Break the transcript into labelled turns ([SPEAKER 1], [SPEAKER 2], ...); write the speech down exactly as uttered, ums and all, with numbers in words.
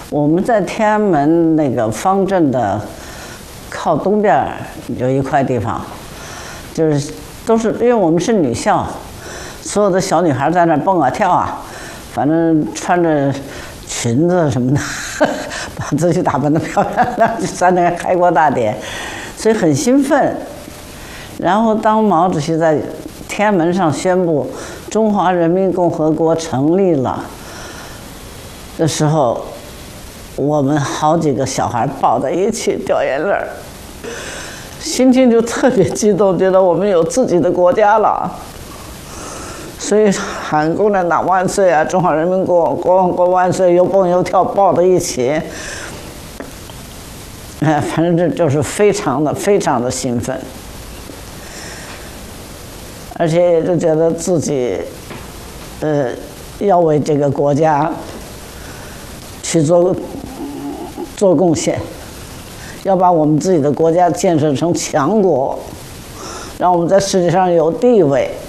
[SPEAKER 1] 我们在天安门那个方阵的靠东边有一块地方，就是都是因为我们是女校，所有的小女孩在那蹦啊跳啊，反正穿着裙子什么的，把自己打扮得漂亮亮，在那个开国大典，所以很兴奋。然后当毛主席在天安门上宣布中华人民共和国成立了的时候，我们好几个小孩抱在一起掉眼泪儿，心情就特别激动，觉得我们有自己的国家了，所以喊共产党万岁啊，中华人民共和国万岁，又蹦又跳抱在一起，哎，反正这就是非常的非常的兴奋，而且也就觉得自己呃要为这个国家去做做贡献，要把我们自己的国家建设成强国，让我们在世界上有地位。